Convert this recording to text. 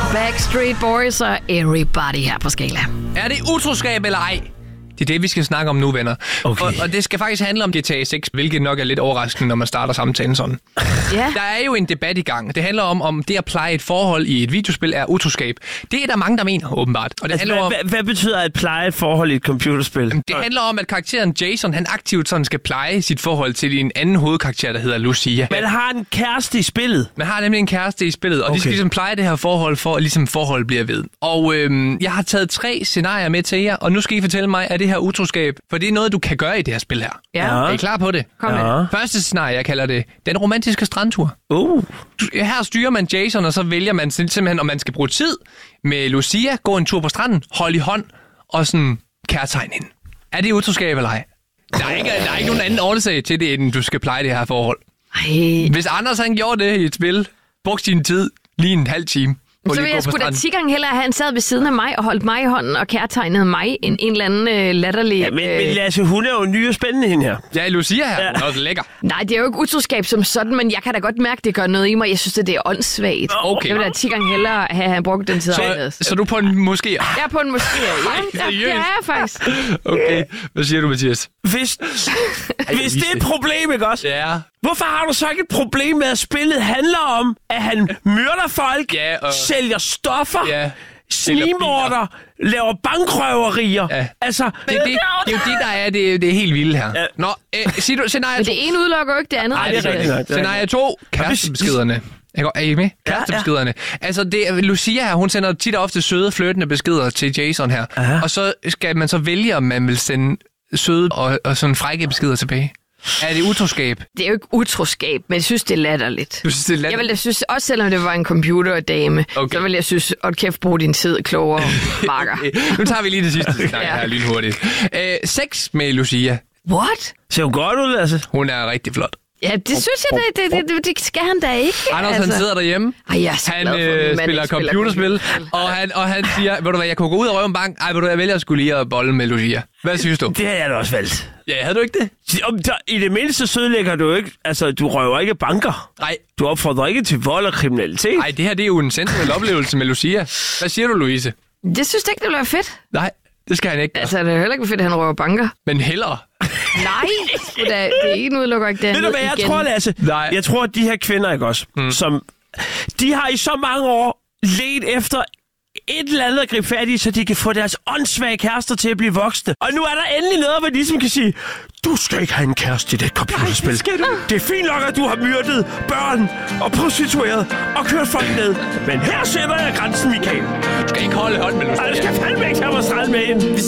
Backstreet Boys og Everybody her på Skala. Er det utroskab eller ej? Det er det, vi skal snakke om nu, venner. Okay. Og det skal faktisk handle om GTA 6, hvilket nok er lidt overraskende, når man starter samtalen sådan. Ja. Der er jo en debat i gang. Det handler om det at pleje et forhold i et videospil er utroskab. Det er der mange, der mener, åbenbart. Og det handler om, hvad betyder at pleje et forhold i et computerspil? det handler om, at karakteren Jason, han aktivt sådan skal pleje sit forhold til en anden hovedkarakter, der hedder Lucia. Man har en kæreste i spillet. Man har nemlig en kæreste i spillet, og de skal ligesom pleje det her forhold, for at ligesom forholdet bliver ved. Og jeg har taget 3 scenarier med til jer, og nu skal I fortælle mig, er det her utroskab? For det er noget, du kan gøre i det her spil her. Ja. Er I klar på det? Kom med. Første scenarie, jeg kalder det den romantiske strandtur. Her styrer man Jason, og så vælger man simpelthen, om man skal bruge tid med Lucia, gå en tur på stranden, holde i hånd, og sådan kærtegn hende. Er det utroskab eller ej? Der er ikke nogen anden årsag til det, end du skal pleje det her forhold. Ej. Hvis Anders han gjorde det i et spil, brugte sin tid lige en halv time. Så vil jeg sgu da 10 gange hellere have, han sad ved siden af mig og holdt mig i hånden og kærtegnede mig end en eller anden latterlig... Ja, men Lasse, hun er jo ny og spændende, hende her. Ja, Lucia her. Hun er også lækker. Nej, det er jo ikke utroskab som sådan, men jeg kan da godt mærke, det gør noget i mig. Jeg synes, det er åndssvagt. Okay. Jeg vil da 10 gange hellere have han brugt den tid. Så du er på en måske? Jeg er på en måske, ja. seriøst? Det er jeg faktisk. Okay. Hvad siger du, Mathias? Hvis det er et problem, ikke også? Ja. Hvorfor har du så ikke et problem med, at spillet handler om, at han myrder folk, sælger stoffer, snigmorder, laver bankrøverier? Ja. Altså, Det er jo det, der er det helt vilde her. Ja. Nå, siger du scenarie 2? Men det ene udelukker jo ikke det andet. Nej, det er rigtigt. Scenarie 2, kærestebeskederne. Er I med? Kærestebeskederne. Altså, Lucia her, hun sender tit og ofte søde, flirtende beskeder til Jason her. Aha. Og så skal man så vælge, om man vil sende søde og sådan frække beskeder tilbage. Er det utroskab? Det er jo ikke utroskab, men jeg synes, det er latterligt. Du synes, det er latterligt? Jeg ville da synes, også selvom det var en computerdame, så ville jeg synes, at kæft, brug din tid klogere, marker. Okay. Nu tager vi lige det sidste snak her lynhurtigt. Sex med Lucia. What? ser hun godt ud, altså? Hun er rigtig flot. Ja, det synes jeg, det skal han da ikke. Anders, han sidder derhjemme. Ej, jeg er så glad for, han spiller computerspil, og han siger, ved du hvad, jeg kunne gå ud og røve en bank. Ej, ved du, jeg vælger at skulle lige at bolle med Lucia. Hvad synes du? Det har jeg da også valgt. Ja, havde du ikke det? I det mindste sødelægger du ikke, altså du røver ikke banker. Nej. Du opfordrer ikke til vold og kriminalitet. Nej, det her det er jo en sensuel oplevelse med Lucia. Hvad siger du, Louise? Det synes jeg ikke, det ville være fedt. Nej, det skal han ikke gøre. Altså, det er heller ikke fedt, at han røver banker. Men hellere. Nej, det er ikke en udelukker ikke det. Ved du hvad, jeg tror, Lasse? Nej. Jeg tror, at de her kvinder, ikke også, som... De har i så mange år let efter et eller andet at gribe fat i, så de kan få deres åndssvage kærester til at blive voksne. Og nu er der endelig noget, hvor de som kan sige, du skal ikke have en kæreste i det computerspil. Det er fint nok, at du har myrdet børn og prostitueret og kørt folk ned. Men her sætter jeg grænsen, Michael. Du skal ikke holde hånd med Lucia. Jeg skal fandme ikke have mig strand med hende.